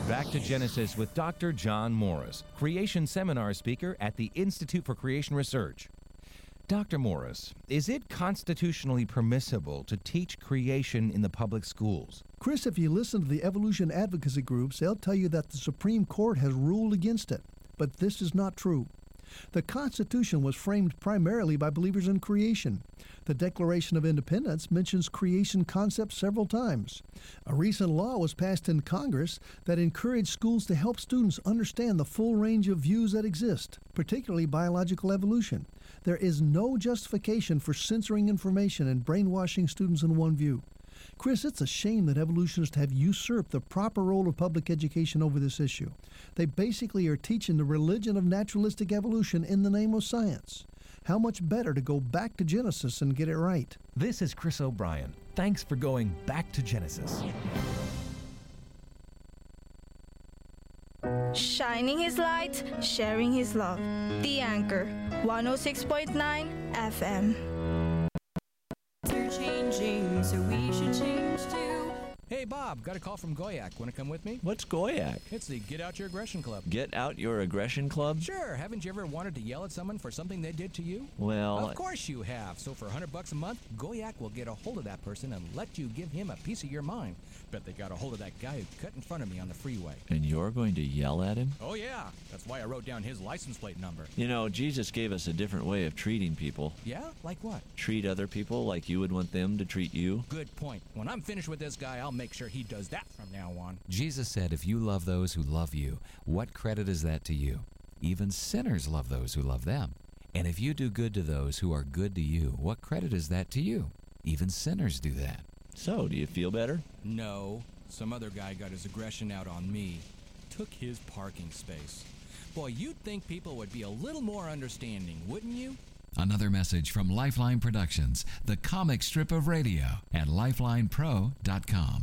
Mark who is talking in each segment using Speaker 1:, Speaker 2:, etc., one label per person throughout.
Speaker 1: Back to Genesis with Dr. John Morris, Creation Seminar Speaker at the Institute for Creation Research. Dr. Morris, is it constitutionally permissible to teach creation in the public schools?
Speaker 2: Chris, if you listen to the evolution advocacy groups, they'll tell you that the Supreme Court has ruled against it. But this is not true. The Constitution was framed primarily by believers in creation. The Declaration of Independence mentions creation concepts several times. A recent law was passed in Congress that encouraged schools to help students understand the full range of views that exist, particularly biological evolution. There is no justification for censoring information and brainwashing students in one view. Chris, it's a shame that evolutionists have usurped the proper role of public education over this issue. They basically are teaching the religion of naturalistic evolution in the name of science. How much better to go back to Genesis and get it right?
Speaker 1: This is Chris O'Brien. Thanks for going back to Genesis.
Speaker 3: Shining His light, sharing His love. The Anchor, 106.9 FM.
Speaker 4: They're changing, so we should change too.
Speaker 5: Hey, Bob, got a call from Goyak. Want to come with me?
Speaker 6: What's Goyak?
Speaker 5: It's the Get Out Your Aggression Club.
Speaker 6: Get Out Your Aggression Club?
Speaker 5: Sure. Haven't you ever wanted to yell at someone for something they did to you?
Speaker 6: Well...
Speaker 5: Of course you have. So for $100 a month, Goyak will get a hold of that person and let you give him a piece of your mind. Bet they got a hold of that guy who cut in front of me on the freeway.
Speaker 6: And you're going to yell at him?
Speaker 5: Oh, yeah. That's why I wrote down his license plate number.
Speaker 6: You know, Jesus gave us a different way of treating people.
Speaker 5: Yeah? Like what?
Speaker 6: Treat other people like you would want them to treat you.
Speaker 5: Good point. When I'm finished with this guy, I'll make sure he does that from now on.
Speaker 7: Jesus said, if you love those who love you, what credit is that to you? Even sinners love those who love them. And if you do good to those who are good to you, what credit is that to you? Even sinners do that.
Speaker 6: So, do you feel better?
Speaker 5: No. Some other guy got his aggression out on me. Took his parking space. Boy, you'd think people would be a little more understanding, wouldn't you?
Speaker 7: Another message from Lifeline Productions, the comic strip of radio at lifelinepro.com.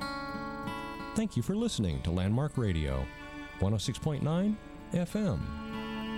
Speaker 8: Thank you for listening to Landmark Radio, 106.9 FM.